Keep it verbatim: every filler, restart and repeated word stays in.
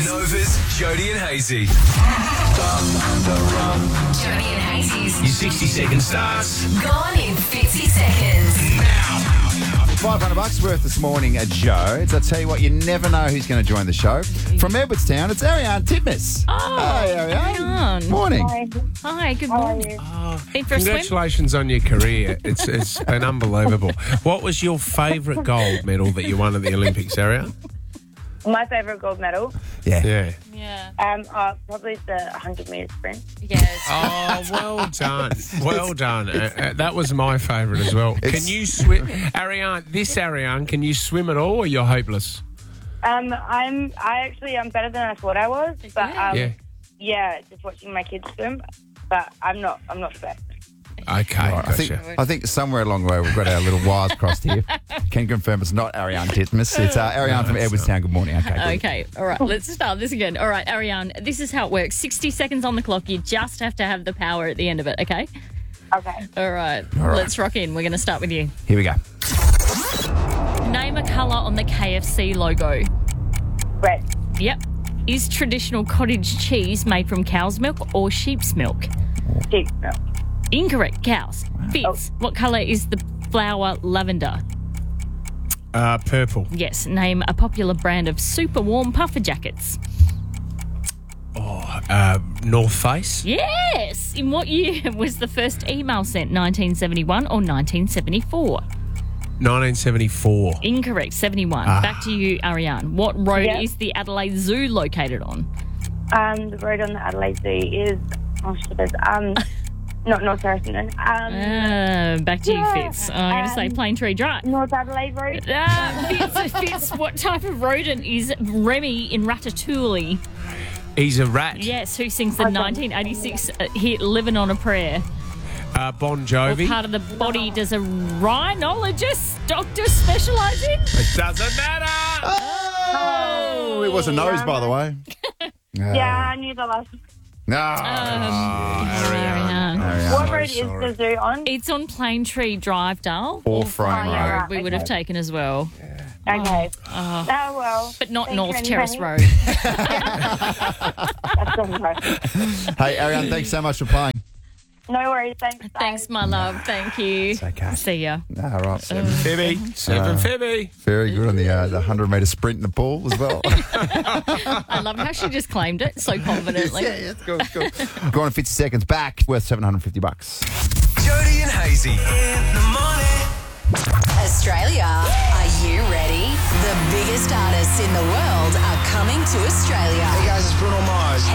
Nova's Jody and Hazy. Jody and Hazy's Your sixty second starts gone in fifty seconds. now. five hundred bucks worth this morning at Joe's. I tell you what, you never know who's going to join the show. From Edwardstown, it's Ariane Titmus. Oh, Hey, Ariane. Ariane. Morning. Hi, Hi, good how are morning. you? Been for a swim? Congratulations on your career. It's it's been unbelievable. What was your favourite gold medal that you won at the Olympics, Ariane? My favourite gold medal, Yeah. Yeah. Yeah. um, uh, probably the one hundred metre sprint. Yes. Oh, well done. Well done. Uh, uh, that was my favourite as well. It's- Can you swim? Ariane, this Ariane, can you swim at all or you're hopeless? Um, I'm, I actually am better than I thought I was, but um, Yeah. yeah, just watching my kids swim. But I'm not, I'm not the best. Okay, Right, I think gotcha. I think somewhere along the way we've got our little wires crossed here. Can confirm it's not Ariane Titmus. It's uh, Ariane from Edwardstown. Good morning. Okay. Good. Okay, all right, let's start this again. All right, Ariane, this is how it works. sixty seconds on the clock. You just have to have the power at the end of it, okay? Okay. All right, All right. let's rock in. We're going to start with you. Here we go. Name a colour on the K F C logo. Red, Yep. Is traditional cottage cheese made from cow's milk or sheep's milk? sheep's milk, Incorrect, cows. Fitz, what colour is the flower lavender? Uh, purple. Yes, name a popular brand of super warm puffer jackets. Uh, North Face. Yes! In what year was the first email sent? nineteen seventy-one or nineteen seventy-four? nineteen seventy-four. Incorrect, seventy-one. Back to you, Ariane. What road Yeah. is the Adelaide Zoo located on? um, the road on the Adelaide Zoo is, oh shit, um, not North Harrison, um, Uh, back to Yeah, you, Fitz. I'm going to say um, Plane Tree Drive. North Adelaide Road. Uh, Fitz, Fitz, what type of rodent is Remy in Ratatouille? He's a rat. Yes, who sings the Okay. nineteen eighty-six hit Living on a Prayer? Uh, Bon What Jovi. part of the body does a rhinologist doctor specialise in? It doesn't matter. Oh, it was a nose, by the way. Yeah, I knew the last. No. Ariane. Ariane. What so road sorry. is the zoo on? It's on Plane Tree Drive, Dale. Or Frame Oh, yeah, Road. right. We would have taken as well, Okay. Oh, well. but not Thank North you, Terrace anyway. Road. That's all right. Hey, Ariane, thanks so much for playing. No worries. Thanks. Bye. Thanks, my love. Thank you. It's okay. See ya. All right. Fibby. Seven Fibby. Very good on the uh, the one hundred metre sprint in the pool as well. I love how she just claimed it so confidently. yeah, yeah, it's good, it's good. Go on fifty seconds back, worth seven hundred fifty bucks. Jody and Hazy in the morning. Australia, are you ready? The biggest artists in the world are coming to Australia.